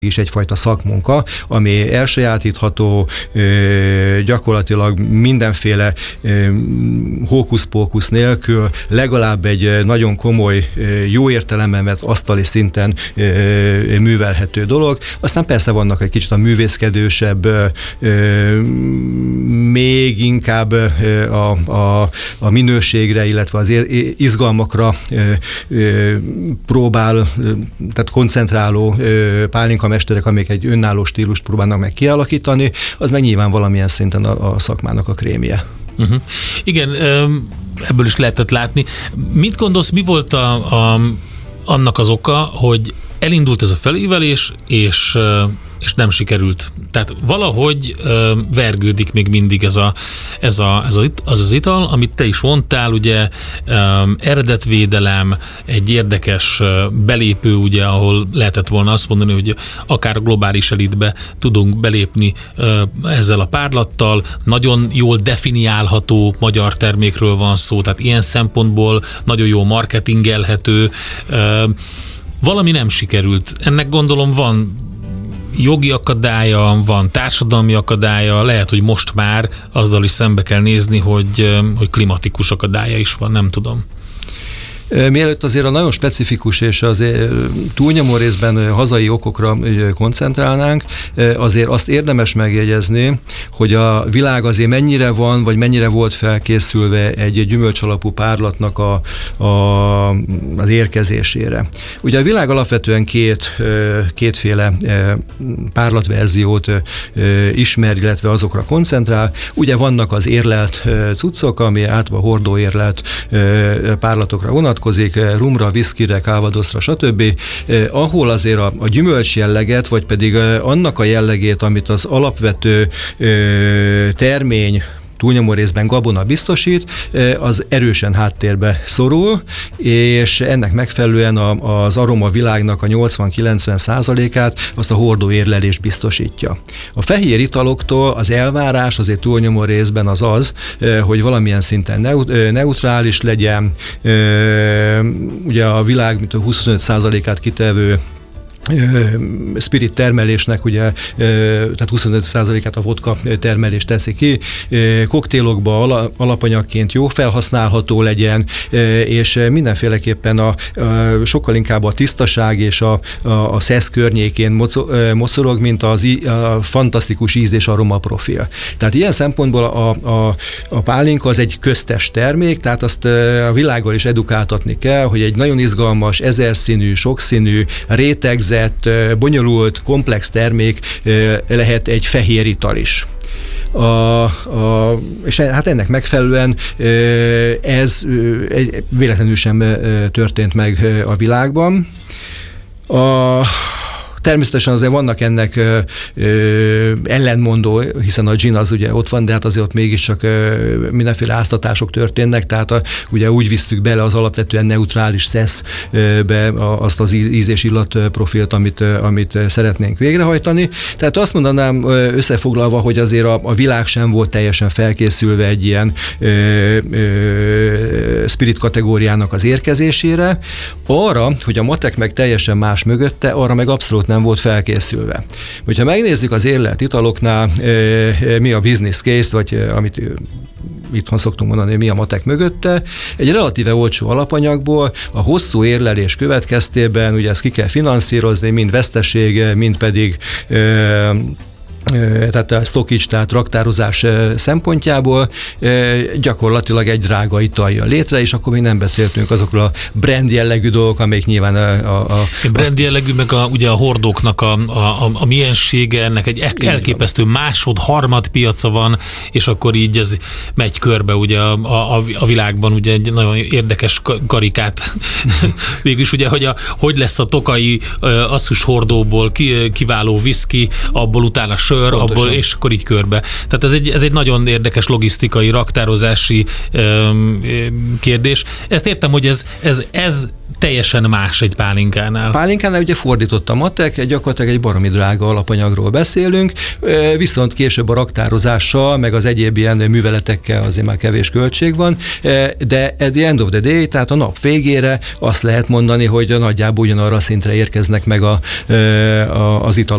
is egyfajta szakmunka, ami elsajátítható, gyakorlatilag mindenféle hókusz-pókusz nélkül legalább egy nagyon komoly, jó értelemben vett asztali szinten művelhető dolog. Aztán persze vannak egy kicsit a művészkedősebb, még inkább a minőségre, illetve az izgalmakra tehát koncentráló pálinkamesterek, amik egy önálló stílust próbálnak meg kialakítani, az meg nyilván valamilyen szinten a szakmának a krémje. Uh-huh. Igen, ebből is lehetett látni. Mit gondolsz, mi volt annak az oka, hogy elindult ez a felívelés, és nem sikerült? Tehát valahogy vergődik még mindig az ital, amit te is mondtál, ugye eredetvédelem, egy érdekes belépő, ugye, ahol lehetett volna azt mondani, hogy akár a globális elitbe tudunk belépni ezzel a párlattal, nagyon jól definiálható magyar termékről van szó, tehát ilyen szempontból nagyon jó marketingelhető. Valami nem sikerült. Ennek gondolom van jogi akadálya, van társadalmi akadálya, lehet, hogy most már azzal is szembe kell nézni, hogy klimatikus akadálya is van, nem tudom. Mielőtt azért a nagyon specifikus és azért túlnyomó részben hazai okokra koncentrálnánk, azért azt érdemes megjegyezni, hogy a világ azért mennyire van, vagy mennyire volt felkészülve egy gyümölcsalapú párlatnak az érkezésére. Ugye a világ alapvetően kétféle párlatverziót ismer, illetve azokra koncentrál. Ugye vannak az érlelt cuccok, ami általában hordóérlelt párlatokra vonatkozik, rumra, viszkire, calvadosra, stb., ahol azért a gyümölcs jelleget, vagy pedig annak a jellegét, amit az alapvető termény, túlnyomó részben gabona biztosít, az erősen háttérbe szorul, és ennek megfelelően az aromavilágnak a 80-90%-át azt a hordóérlelés biztosítja. A fehér italoktól az elvárás azért túlnyomó részben az, hogy valamilyen szinten neutrális legyen, ugye a világ mint a 25%-át kitevő spirit termelésnek, ugye, tehát 25%-át a vodka termelés teszi ki, koktélokba alapanyagként jó felhasználható legyen, és mindenféleképpen sokkal inkább a tisztaság és a szesz környékén mocorog, mint a fantasztikus íz és aroma profil. Tehát ilyen szempontból a pálinka az egy köztes termék, tehát azt a világgal is edukáltatni kell, hogy egy nagyon izgalmas, ezerszínű, sokszínű, rétegzett, bonyolult, komplex termék lehet egy fehér ital is. És hát ennek megfelelően ez véletlenül sem történt meg a világban. Természetesen azért vannak ennek ellentmondó, hiszen a gin az ugye ott van, de hát azért ott mégiscsak mindenféle áztatások történnek, tehát ugye úgy visszük bele az alapvetően neutrális szeszbe azt az íz és illat profilt, amit szeretnénk végrehajtani. Tehát azt mondanám összefoglalva, hogy azért a világ sem volt teljesen felkészülve egy ilyen spirit kategóriának az érkezésére. Arra, hogy a matek meg teljesen más mögötte, arra meg abszolút nem volt felkészülve. Hogyha megnézzük az érlelt italoknál, mi a business case, vagy amit itthon szoktunk mondani, mi a matek mögötte, egy relatíve olcsó alapanyagból a hosszú érlelés következtében, ugye ezt ki kell finanszírozni, mind veszteség, mind pedig tehát a stockage, tehát raktározás szempontjából gyakorlatilag egy drága ital jön létre, és akkor még nem beszéltünk azokról a brand jellegű dolgok, amelyik nyilván brand jellegű, meg ugye a hordóknak a miensége, ennek egy elképesztő másod-harmad piaca van, és akkor így ez megy körbe ugye a világban, ugye egy nagyon érdekes karikát végülis ugye, hogy lesz a tokai asszus hordóból kiváló viszki, abból utána sör, pontosan. Abból, és akkor így körbe. Tehát ez egy nagyon érdekes logisztikai, raktározási kérdés. Ezt értem, hogy ez teljesen más egy pálinkánál. Pálinkánál ugye fordított a matek, gyakorlatilag egy baromi drága alapanyagról beszélünk, viszont később a raktározással, meg az egyéb ilyen műveletekkel azért már kevés költség van, de at the end of the day, tehát a nap végére azt lehet mondani, hogy nagyjából ugyanarra a szintre érkeznek meg az italok